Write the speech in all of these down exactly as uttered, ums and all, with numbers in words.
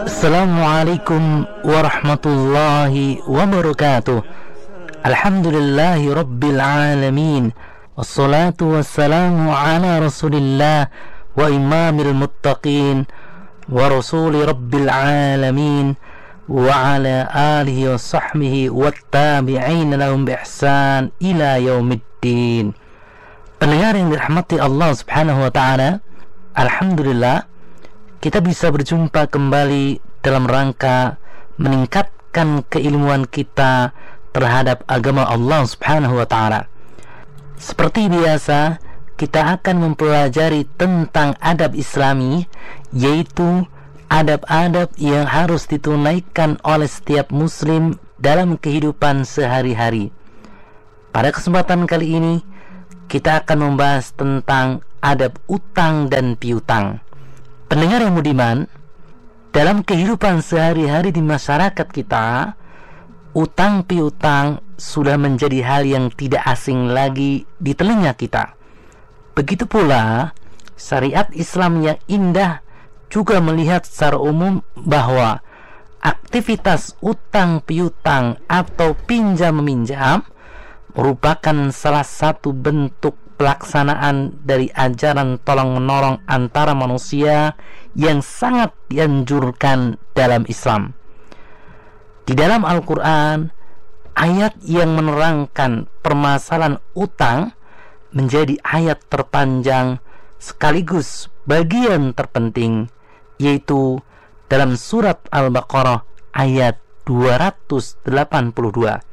Assalamualaikum warahmatullahi wabarakatuh. Alhamdulillahi rabbil alamin. Wassalatu wassalamu ala rasulillah wa imamil muttaqin wa rasuli rabbil alamin wa ala alihi wa sahbihi wa tabi'in lahum bi ihsan ila yaumiddin. Pendengar yang dirahmati Allah subhanahu wa ta'ala, alhamdulillah kita bisa berjumpa kembali dalam rangka meningkatkan keilmuan kita terhadap agama Allah subhanahu wa ta'ala. Seperti biasa, kita akan mempelajari tentang adab islami, yaitu adab-adab yang harus ditunaikan oleh setiap muslim dalam kehidupan sehari-hari. Pada kesempatan kali ini, kita akan membahas tentang adab utang dan piutang. Pendengar yang budiman, dalam kehidupan sehari-hari di masyarakat kita, utang piutang sudah menjadi hal yang tidak asing lagi di telinga kita. Begitu pula syariat Islam yang indah juga melihat secara umum bahwa aktivitas utang piutang atau pinjam meminjam merupakan salah satu bentuk pelaksanaan dari ajaran tolong-menolong antara manusia yang sangat dianjurkan dalam Islam. Di dalam Al-Quran, ayat yang menerangkan permasalahan utang menjadi ayat terpanjang sekaligus bagian terpenting, yaitu dalam surat Al-Baqarah ayat dua ratus delapan puluh dua.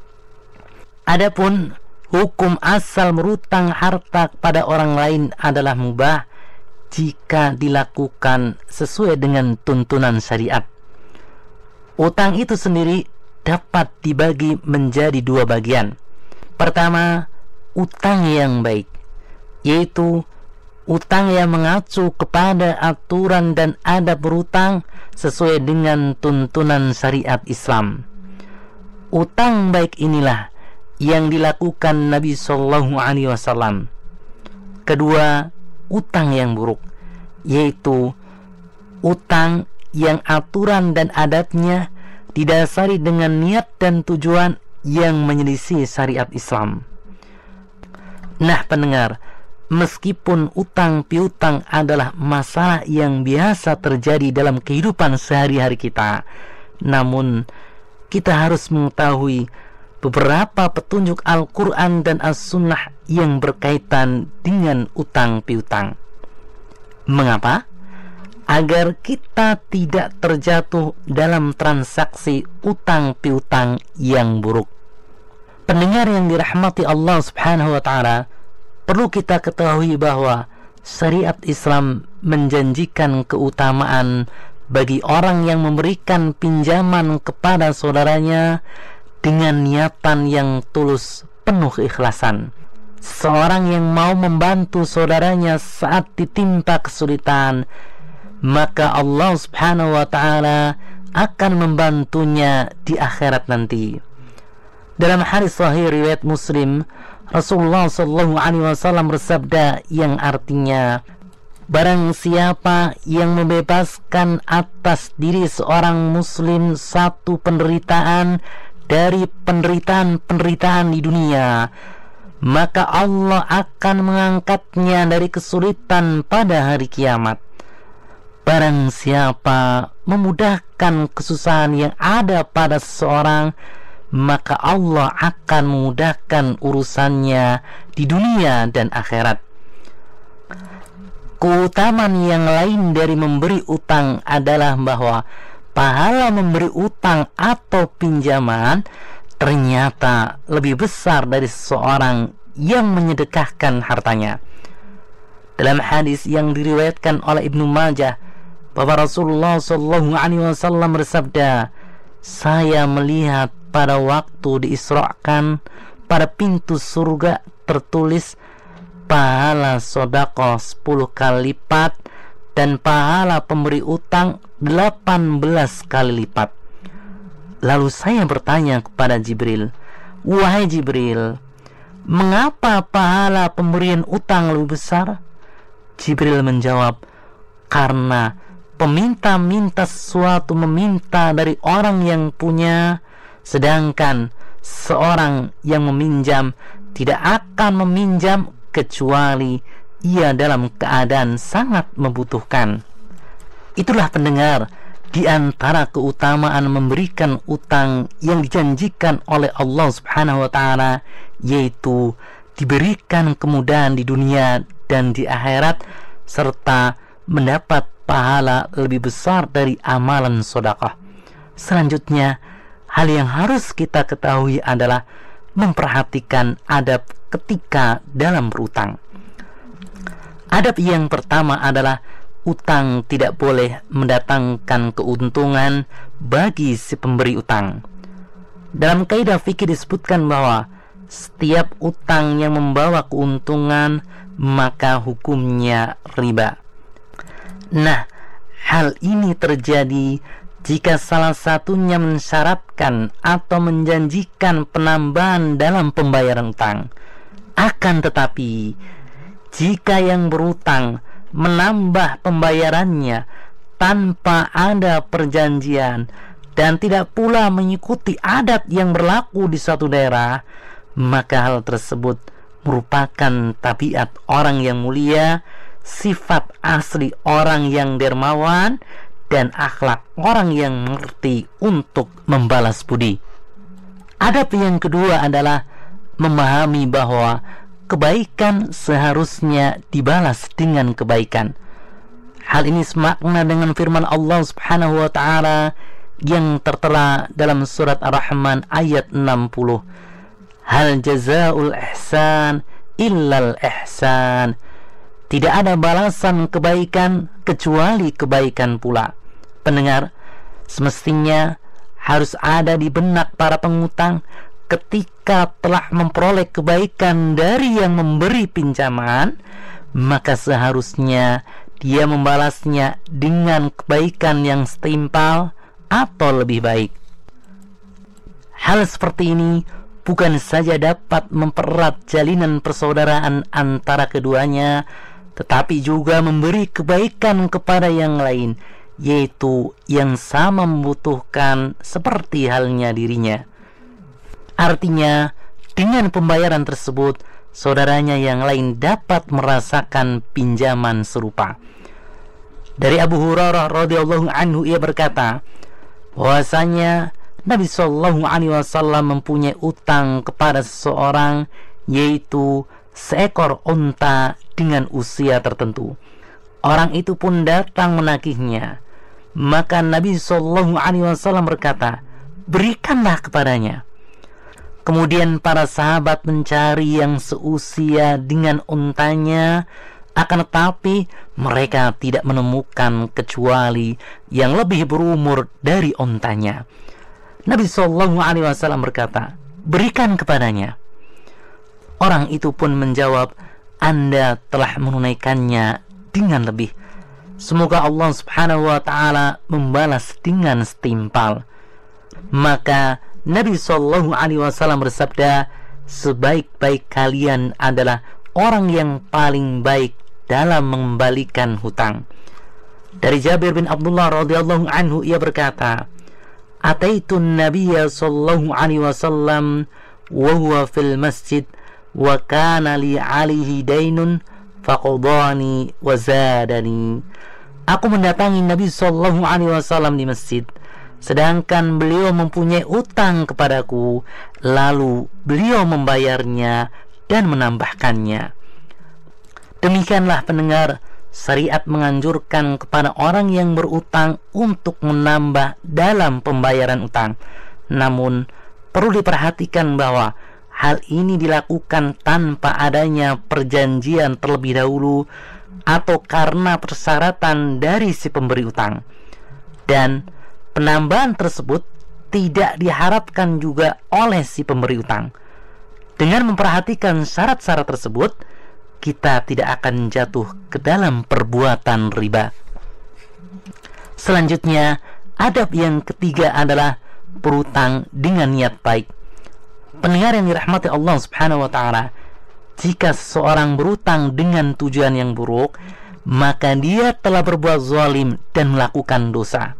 Adapun hukum asal berutang harta kepada orang lain adalah mubah jika dilakukan sesuai dengan tuntunan syariat. Utang itu sendiri dapat dibagi menjadi dua bagian. Pertama, utang yang baik, yaitu utang yang mengacu kepada aturan dan adab berutang sesuai dengan tuntunan syariat Islam. Utang baik inilah yang dilakukan Nabi Shallallahu Alaihi Wasallam. Kedua, utang yang buruk, yaitu utang yang aturan dan adabnya didasari dengan niat dan tujuan yang menyelisih syariat Islam. Nah pendengar, meskipun utang piutang adalah masalah yang biasa terjadi dalam kehidupan sehari-hari kita, namun kita harus mengetahui beberapa petunjuk Al-Quran dan As-Sunnah yang berkaitan dengan utang piutang. Mengapa? Agar kita tidak terjatuh dalam transaksi utang piutang yang buruk. Pendengar yang dirahmati Allah subhanahu wa ta'ala, perlu kita ketahui bahwa syariat Islam menjanjikan keutamaan bagi orang yang memberikan pinjaman kepada saudaranya dengan niatan yang tulus, penuh keikhlasan. Seorang yang mau membantu saudaranya saat ditimpa kesulitan, maka Allah subhanahu wa ta'ala akan membantunya di akhirat nanti. Dalam hadis sahih riwayat Muslim, Rasulullah sallallahu alaihi wasallam bersabda yang artinya, barang siapa yang membebaskan atas diri seorang muslim satu penderitaan dari penderitaan-penderitaan di dunia, maka Allah akan mengangkatnya dari kesulitan pada hari kiamat. Barang siapa memudahkan kesusahan yang ada pada seseorang, maka Allah akan memudahkan urusannya di dunia dan akhirat. Keutamaan yang lain dari memberi utang adalah bahwa pahala memberi utang atau pinjaman ternyata lebih besar dari seseorang yang menyedekahkan hartanya. Dalam hadis yang diriwayatkan oleh Ibnu Majah, bahwa Rasulullah sallallahu alaihi wasallam bersabda, saya melihat pada waktu diisrakan pada pintu surga tertulis pahala sedekah sepuluh kali lipat dan pahala pemberi utang delapan belas kali lipat. Lalu saya bertanya kepada Jibril, wahai Jibril, mengapa pahala pemberian utang lebih besar? Jibril menjawab, karena peminta sesuatu meminta dari orang yang punya, sedangkan seorang yang meminjam tidak akan meminjam kecuali ia dalam keadaan sangat membutuhkan. Itulah pendengar, di antara keutamaan memberikan utang yang dijanjikan oleh Allah Subhanahu wa taala, yaitu diberikan kemudahan di dunia dan di akhirat, serta mendapat pahala lebih besar dari amalan sedekah. Selanjutnya, hal yang harus kita ketahui adalah memperhatikan adab ketika dalam berutang. Adab yang pertama adalah utang tidak boleh mendatangkan keuntungan bagi si pemberi utang. Dalam kaidah fikih disebutkan bahwa setiap utang yang membawa keuntungan maka hukumnya riba. Nah, hal ini terjadi jika salah satunya mensyaratkan atau menjanjikan penambahan dalam pembayaran utang. Akan tetapi, jika yang berutang menambah pembayarannya tanpa ada perjanjian dan tidak pula mengikuti adat yang berlaku di suatu daerah, maka hal tersebut merupakan tabiat orang yang mulia, sifat asli orang yang dermawan, dan akhlak orang yang mengerti untuk membalas budi. Adab yang kedua adalah memahami bahwa kebaikan seharusnya dibalas dengan kebaikan. Hal ini semakna dengan firman Allah Subhanahu wa taala yang tertera dalam surat Ar-Rahman ayat enam puluh. Hal jazaa'ul ihsan illal ihsan. Tidak ada balasan kebaikan kecuali kebaikan pula. Pendengar, semestinya harus ada di benak para pengutang ketika telah memperoleh kebaikan dari yang memberi pinjaman, maka seharusnya dia membalasnya dengan kebaikan yang setimpal atau lebih baik. Hal seperti ini bukan saja dapat mempererat jalinan persaudaraan antara keduanya, tetapi juga memberi kebaikan kepada yang lain, yaitu yang sama membutuhkan seperti halnya dirinya. Artinya, dengan pembayaran tersebut, saudaranya yang lain dapat merasakan pinjaman serupa. Dari Abu Hurairah radhiyallahu anhu, ia berkata bahwasanya Nabi Shallallahu Alaihi Wasallam mempunyai utang kepada seseorang, yaitu seekor unta dengan usia tertentu. Orang itu pun datang menagihnya. Maka Nabi Shallallahu Alaihi Wasallam berkata, berikanlah kepadanya. Kemudian para sahabat mencari yang seusia dengan untanya, akan tetapi mereka tidak menemukan kecuali yang lebih berumur dari untanya. Nabi Shallallahu Alaihi Wasallam berkata, berikan kepadanya. Orang itu pun menjawab, Anda telah menunaikannya dengan lebih. Semoga Allah Subhanahu wa taala membalas dengan setimpal. Maka Nabi Shallallahu Alaihi Wasallam bersabda, sebaik-baik kalian adalah orang yang paling baik dalam mengembalikan hutang. Dari Jabir bin Abdullah radhiyallahu anhu, ia berkata, Ataitun Nabiyya Shallallahu Alaihi Wasallam wa huwa fil masjid wa kana li alaihi dainun faqadani wa zadani. Aku mendatangi Nabi Shallallahu Alaihi Wasallam di masjid, sedangkan beliau mempunyai utang kepadaku, lalu beliau membayarnya dan menambahkannya. Demikianlah pendengar, syariat menganjurkan kepada orang yang berutang untuk menambah dalam pembayaran utang. Namun perlu diperhatikan bahwa hal ini dilakukan tanpa adanya perjanjian terlebih dahulu atau karena persyaratan dari si pemberi utang. Dan penambahan tersebut tidak diharapkan juga oleh si pemberi utang. Dengan memperhatikan syarat-syarat tersebut, kita tidak akan jatuh ke dalam perbuatan riba. Selanjutnya, adab yang ketiga adalah berutang dengan niat baik. Pendengar yang dirahmati Allah Subhanahu wa taala, jika seseorang berutang dengan tujuan yang buruk, maka dia telah berbuat zalim dan melakukan dosa.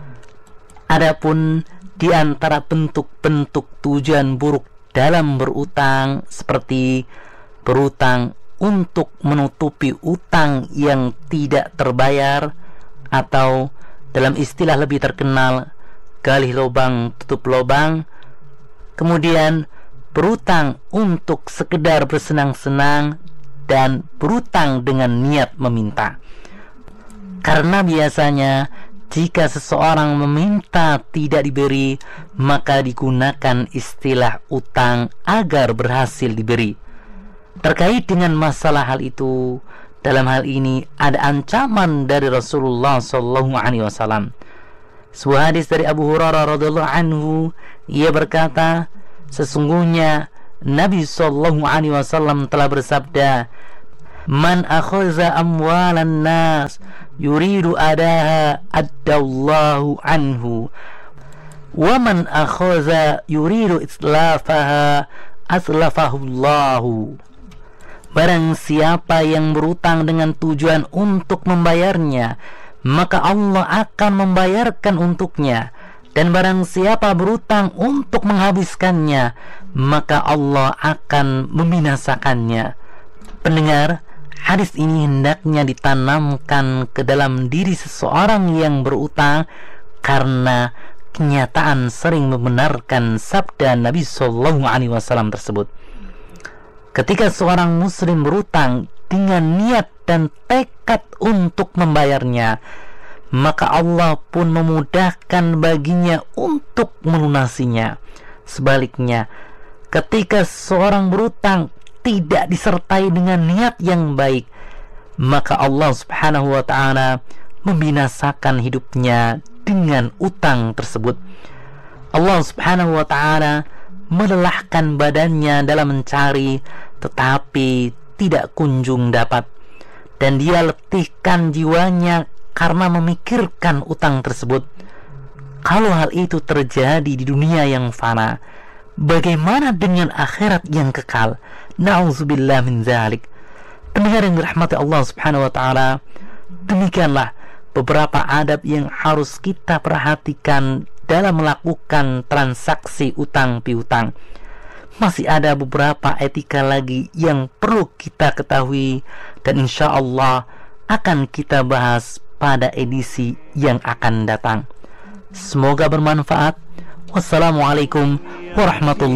Adapun di antara bentuk-bentuk tujuan buruk dalam berutang seperti berutang untuk menutupi utang yang tidak terbayar, atau dalam istilah lebih terkenal gali lubang tutup lubang, kemudian berutang untuk sekedar bersenang-senang, dan berutang dengan niat meminta. Karena biasanya jika seseorang meminta tidak diberi, maka digunakan istilah utang agar berhasil diberi. Terkait dengan masalah hal itu, dalam hal ini ada ancaman dari Rasulullah Shallallahu Alaihi Wasallam. Sebuah hadis dari Abu Hurairah radhiyallahu anhu, ia berkata, sesungguhnya Nabi Shallallahu Alaihi Wasallam telah bersabda, "Man akhadha amwalan nas yuridu adaha addallahu anhu, wa man akhadha yuridu islafaha aslafahullahu." Barang siapa yang berutang dengan tujuan untuk membayarnya, maka Allah akan membayarkan untuknya. Dan barang siapa berutang untuk menghabiskannya, maka Allah akan membinasakannya. Pendengar, hadis ini hendaknya ditanamkan ke dalam diri seseorang yang berutang, karena kenyataan sering membenarkan sabda Nabi Shallallahu Alaihi Wasallam tersebut. Ketika seorang muslim berutang dengan niat dan tekad untuk membayarnya, maka Allah pun memudahkan baginya untuk melunasinya. Sebaliknya, ketika seorang berutang tidak disertai dengan niat yang baik, maka Allah Subhanahu wa ta'ala membinasakan hidupnya dengan utang tersebut. Allah Subhanahu wa ta'ala melelahkan badannya dalam mencari, tetapi tidak kunjung dapat, dan dia letihkan jiwanya karena memikirkan utang tersebut. Kalau hal itu terjadi di dunia yang fana, bagaimana dengan akhirat yang kekal? Na'udzubillah min dzalik. Pendengar yang dirahmati Allah Subhanahu wa ta'ala, demikianlah beberapa adab yang harus kita perhatikan dalam melakukan transaksi utang piutang. Masih ada beberapa etika lagi yang perlu kita ketahui, dan insya Allah akan kita bahas pada edisi yang akan datang. Semoga bermanfaat. Wassalamualaikum warahmatullahi